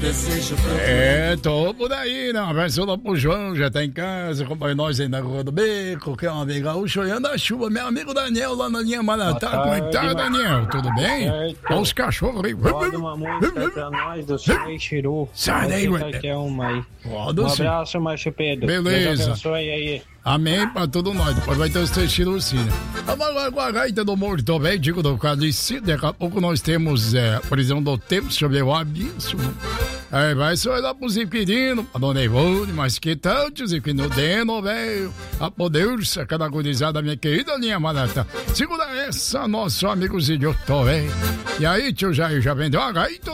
desejo tô por aí, né? Versão lá pro João, já tá em casa, acompanha nós aí na Rua do Beco, que é uma amiga gaúcha, olhando a chuva. Meu amigo Daniel lá na linha Maratá. Como é que tá, Daniel? Tudo bem? Olha os cachorros aí. Roda uma música pra nós do Sei Chiru. Sai daí, qualquer uma aí. Roda, um abraço, Márcio Pedro. Beleza. Deus abençoe aí. Amém pra todo nós. Depois vai ter os três tiros sim, né? Vamos agora com a gaita do Morto também, digo do Calice. Daqui a pouco nós temos previsão do tempo, sobre o aviso. Vai só lá pro Ziquirino, a dona Ivone, mas que tanto Ziquirino dentro, velho. A poder-se, cada gurizada, minha querida linha Maratá. Segura essa, nosso amigo Zilhoto, velho. E aí, tio Jair, já vendeu a gaita?